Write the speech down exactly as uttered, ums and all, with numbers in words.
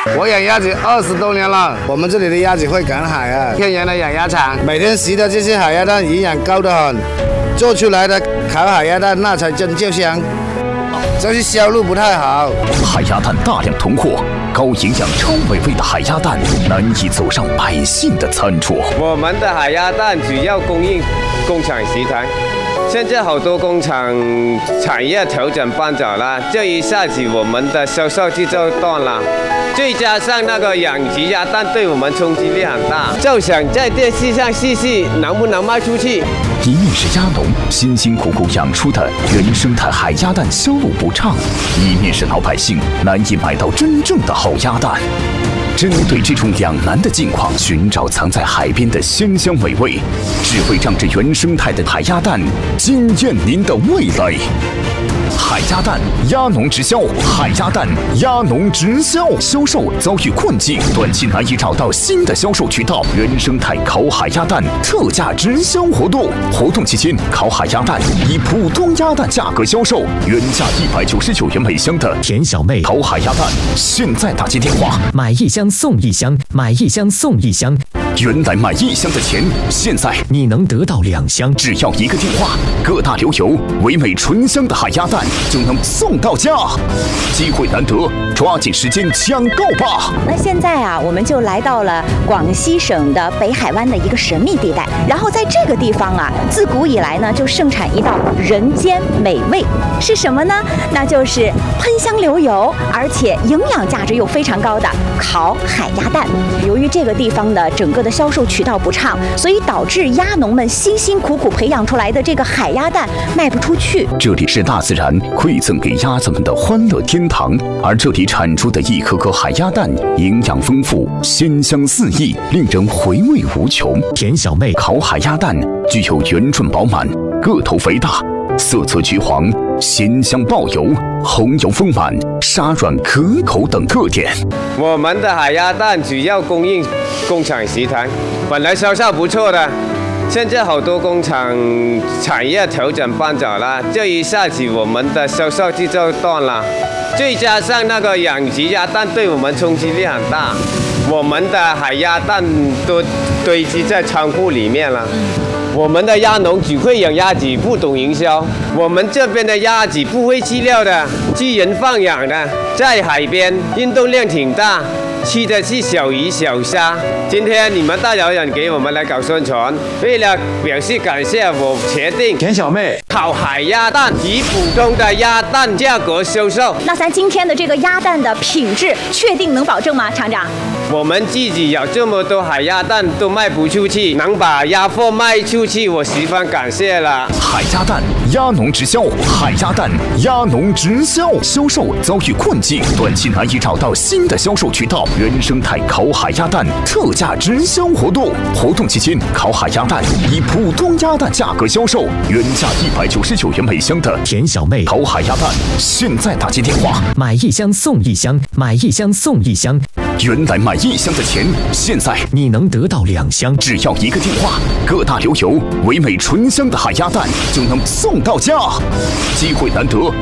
我养鸭子二十多年了，我们这里的鸭子会赶海啊，天然的养鸭场，每天洗的这些海鸭蛋营养高得很，做出来的烤海鸭蛋那才真叫香。 就是销路不太好。 海鸭蛋大量囤货，高营养、超美味的海鸭蛋难以走上百姓的餐桌。 我们的海鸭蛋主要供应工厂食堂，现在好多工厂产业调整搬走了，这一下子我们的销售就就断了。 再加上那个养殖鸭蛋对我们冲击力很大，就想在电视上试试能不能卖出去。 一面是鸭农辛辛苦苦养出的原生态海鸭蛋销路不畅，一面是老百姓难以买到真正的好鸭蛋。针对这种两难的境况，寻找藏在海边的鲜香美味，只会让这原生态的海鸭蛋惊艳您的味蕾。 海鸭蛋鸭农直销，海鸭蛋鸭农直销销售遭遇困境，短期难以找到新的销售渠道。原生态烤海鸭蛋特价直销活动，活动期间烤海鸭蛋以普通鸭蛋价格销售，原价一百九十九元每箱的田小妹烤海鸭蛋，现在打进电话， 买一箱送一箱，买一箱送一箱。 原来买一箱的钱，现在你能得到两箱， 只要一个电话，各大流油唯美醇香的海鸭蛋就能送到家。机会难得，抓紧时间抢购吧！ 那现在啊，我们就来到了广西省的北海湾的一个神秘地带。然后在这个地方啊，自古以来呢，就盛产一道人间美味，是什么呢？那就是喷香流油，而且营养价值又非常高的烤海鸭蛋。由于这个地方的整个的销售渠道不畅，所以导致鸭农们辛辛苦苦培养出来的这个海鸭蛋卖不出去。 这里是大自然馈赠给鸭子们的欢乐天堂，而这里产出的一颗颗海鸭蛋营养丰富、鲜香四溢，令人回味无穷。 田小妹烤海鸭蛋具有圆润饱满、个头肥大、色泽橘黄、鲜香爆油、红油丰满、沙软可口等特点。 我们的海鸭蛋主要供应工厂食堂，本来销售不错的，现在好多工厂产业调整搬走了，这一下子我们的销售就就断了。再加上那个养殖鸭蛋对我们冲击力很大，我们的海鸭蛋都堆积在仓库里面了。 我们的鸭农只会养鸭子，不懂营销。我们这边的鸭子不会饲料的，自然放养的，在海边，运动量挺大，吃的是小鱼小虾。今天你们大老远给我们来搞宣传，为了表示感谢，我决定田小妹烤海鸭蛋以普通的鸭蛋价格销售。 那咱今天的这个鸭蛋的品质确定能保证吗，厂长？ 我们自己有这么多海鸭蛋都卖不出去，能把鸭货卖出去，我十分感谢了。 海鸭蛋鸭农直销，海鸭蛋鸭农直销销售遭遇困境，短期难以找到新的销售渠道。原生态烤海鸭蛋特价直销活动，活动期间烤海鸭蛋以普通鸭蛋价格销售，原价一百九十九元每箱的田小妹烤海鸭蛋，现在打进电话， 买一箱送一箱，买一箱送一箱。 原来买一箱的钱，现在你能得到两箱， 只要一个电话，各大流油唯美醇香的海鸭蛋就能送到家。机会难得，